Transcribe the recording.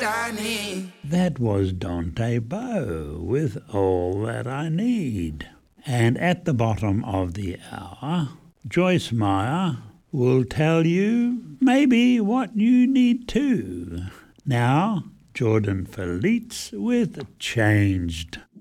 that I need. That was Dante Bowe with All That I Need. And at the bottom of the hour, Joyce Meyer will tell you maybe what you need too. Now, Jordan Feliz with Changed.